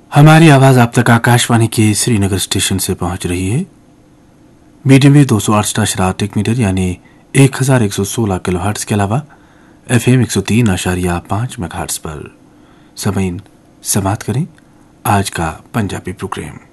हमारी आवाज आप तक आकाशवाणी के श्रीनगर स्टेशन से पहुंच रही है। मीडियम वेव 208 मीटर यानी 1116 किलोहर्ट्ज के अलावा FM 103.5 मेगाहर्ट्ज पर। समाप्त करें आज का पंजाबी प्रोग्राम।